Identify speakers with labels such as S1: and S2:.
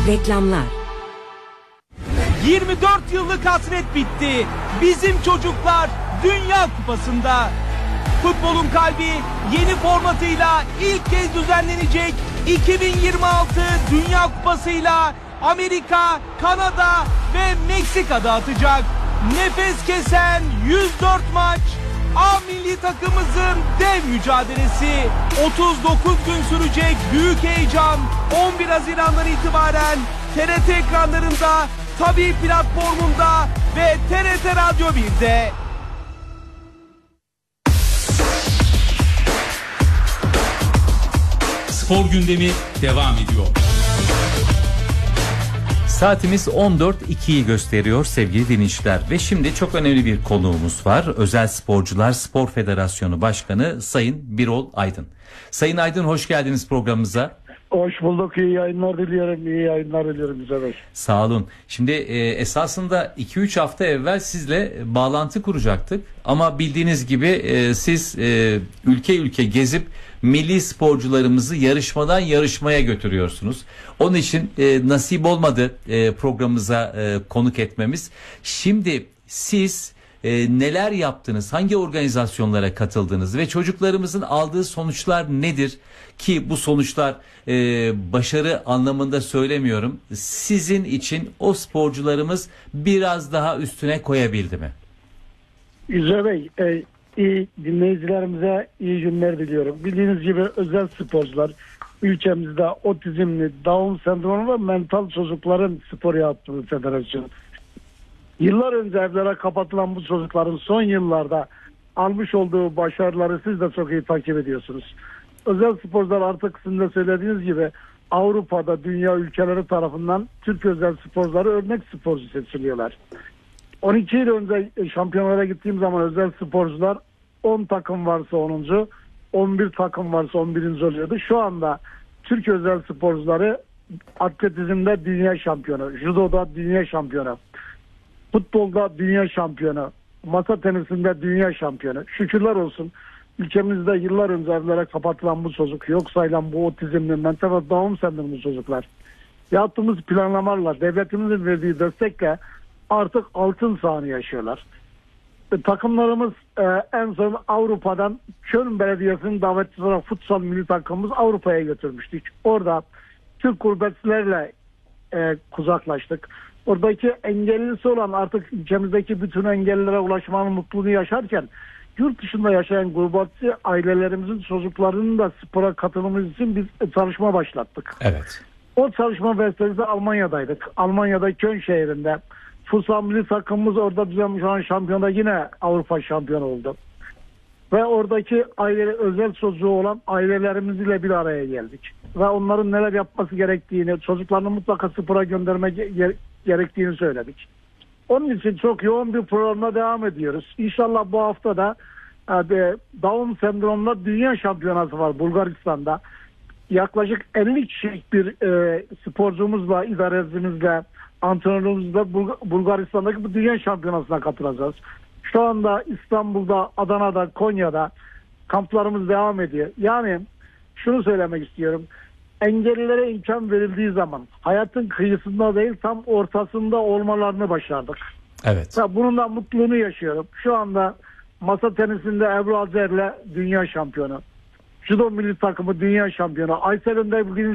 S1: Reklamlar.
S2: 24 yıllık hasret bitti. Bizim çocuklar Dünya Kupası'nda. Futbolun kalbi yeni formatıyla ilk kez düzenlenecek 2026 Dünya Kupası'yla Amerika, Kanada ve Meksika'da atacak. Nefes kesen 104 maç. A milli takımımızın dev mücadelesi. 39 gün sürecek büyük heyecan. 11 Haziran'dan itibaren TRT ekranlarında, Tabii platformunda ve TRT Radyo 1'de.
S3: Spor gündemi devam ediyor.
S4: Saatimiz 14.02'yi gösteriyor sevgili dinleyiciler ve şimdi çok önemli bir konuğumuz var. Özel Sporcular Spor Federasyonu Başkanı Sayın Birol Aydın. Sayın Aydın, hoş geldiniz programımıza.
S5: Hoş bulduk. İyi yayınlar diliyorum. İyi yayınlar diliyorum bize Bey.
S4: Sağ olun. Şimdi esasında 2-3 hafta evvel sizle bağlantı kuracaktık. Ama bildiğiniz gibi siz ülke ülke gezip milli sporcularımızı yarışmadan yarışmaya götürüyorsunuz. Onun için nasip olmadı programımıza konuk etmemiz. Şimdi siz neler yaptınız, hangi organizasyonlara katıldınız ve çocuklarımızın aldığı sonuçlar nedir? Ki bu sonuçlar başarı anlamında söylemiyorum. Sizin için o sporcularımız biraz daha üstüne koyabildi mi?
S5: İzze Bey, iyi dinleyicilerimize iyi günler diliyorum. Bildiğiniz gibi özel sporcular ülkemizde otizmli, Down sendromu ve mental çocukların spor yaptığı federasyon. Yıllar önce evlere kapatılan bu çocukların son yıllarda almış olduğu başarıları siz de çok iyi takip ediyorsunuz. Özel sporcular artık sizin de söylediğiniz gibi Avrupa'da dünya ülkeleri tarafından Türk özel sporcuları örnek sporcu seçiliyorlar. 12 yıl önce şampiyonlara gittiğim zaman özel sporcular 10 takım varsa 10. 11 takım varsa 11. oluyordu. Şu anda Türk özel sporcuları atletizmde dünya şampiyonu, judoda dünya şampiyonu, futbolda dünya şampiyonu, masa tenisinde dünya şampiyonu. Şükürler olsun ülkemizde yıllar önce evlere kapatılan bu çocuk, yok sayılan bu otizmli, mental ve Down sendromlu çocuklar yaptığımız planlamalarla, devletimizin verdiği destekle artık altın çağını yaşıyorlar. Takımlarımız en son Avrupa'dan Köln Belediyesi'nin davetçisi olarak futsal milli takımımız Avrupa'ya götürmüştük. Orada Türk gurbetçilerle kucaklaştık. Oradaki engellisi olan artık ülkemizdeki bütün engellilere ulaşmanın mutluluğunu yaşarken yurt dışında yaşayan gurbetçi ailelerimizin çocuklarının da spora katılımı için biz çalışma başlattık.
S4: Evet.
S5: O çalışma vesilesiyle Almanya'daydık. Almanya'da Köln şehrinde futsal milli takımımız orada düzenlenmiş olan şampiyonda yine Avrupa şampiyonu oldu. Ve oradaki özel çocuğu olan ailelerimizle bir araya geldik. Ve onların neler yapması gerektiğini, çocuklarını mutlaka spora göndermek gerektiğini söyledik. Onun için çok yoğun bir programla devam ediyoruz. İnşallah bu hafta da Down sendromla dünya şampiyonası var Bulgaristan'da. Yaklaşık 50 kişilik bir sporcumuzla, idarecimizle, antrenörümüzle Bulgaristan'daki bu dünya şampiyonasına katılacağız. Şu anda İstanbul'da, Adana'da, Konya'da kamplarımız devam ediyor. Yani şunu söylemek istiyorum. Engellilere imkan verildiği zaman hayatın kıyısında değil tam ortasında olmalarını başardık.
S4: Evet.
S5: Ve bunun da mutluluğunu yaşıyorum. Şu anda masa tenisinde Ebru Azer'le dünya şampiyonu. Judo milli takımı dünya şampiyonu. Aysel Önder bugün